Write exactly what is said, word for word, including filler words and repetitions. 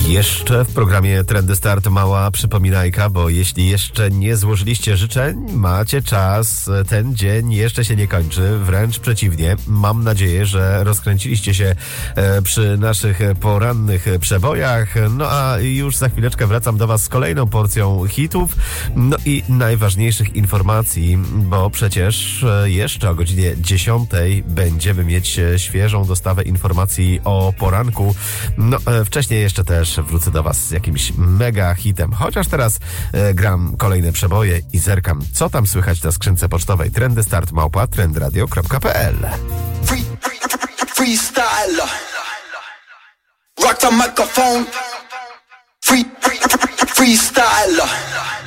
Jeszcze w programie Trendy Start mała przypominajka, bo jeśli jeszcze nie złożyliście życzeń, macie czas. Ten dzień jeszcze się nie kończy, wręcz przeciwnie. Mam nadzieję, że rozkręciliście się przy naszych porannych przebojach. No a już za chwileczkę wracam do Was z kolejną porcją hitów, no i najważniejszych informacji, bo przecież jeszcze o godzinie dziesiątej będziemy mieć świeżą dostawę informacji o poranku. No wcześniej jeszcze też wrócę do Was z jakimś mega hitem. Chociaż teraz e, gram kolejne przeboje i zerkam, co tam słychać na skrzynce pocztowej trendy start małpa trendradio kropka p l. Free, free, freestyle. Rock the microphone. Free, free, freestyle.